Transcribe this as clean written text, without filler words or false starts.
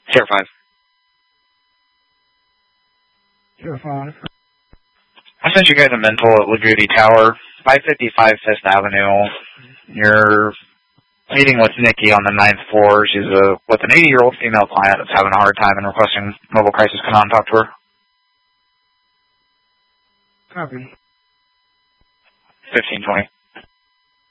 Sierra 5. Sierra 5. I sent you guys a mental at Lagudi Tower, 555 5th Avenue. You're meeting with Nikki on the 9th floor. She's with an 80-year-old female client that's having a hard time and requesting mobile crisis come on and talk to her. Copy. 1520.